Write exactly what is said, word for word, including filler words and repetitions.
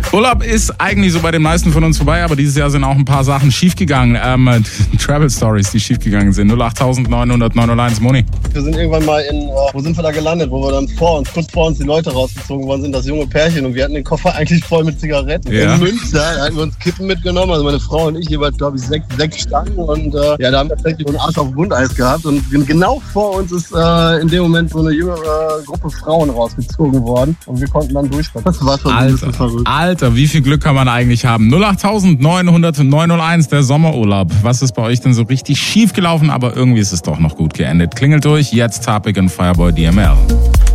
Urlaub ist eigentlich so bei den meisten von uns vorbei, aber dieses Jahr sind auch ein paar Sachen schiefgegangen. Ähm, Travel Stories, die schiefgegangen sind. null acht neun null null neun null eins, Moni. Wir sind irgendwann mal in, äh, wo sind wir da gelandet, wo wir dann vor uns, kurz vor uns die Leute rausgezogen worden sind, das junge Pärchen, und wir hatten den Koffer eigentlich voll mit Zigaretten. Ja. In Münster, da hatten wir uns Kippen mitgenommen, also meine Frau und ich jeweils, glaube ich, sechs, sechs Stangen, und äh, ja, da haben wir tatsächlich so einen Arsch auf Bundeis gehabt, und genau vor uns ist äh, in dem Moment so eine jüngere Gruppe Frauen rausgezogen worden, und wir konnten dann durchfahren. Das war schon ein bisschen verrückt. Alter, wie viel Glück kann man eigentlich haben? null acht neun null null neun null eins, der Sommerurlaub. Was ist bei euch denn so richtig schief gelaufen, aber irgendwie ist es doch noch gut geendet? Klingelt durch, jetzt Topic und Fireboy D M L.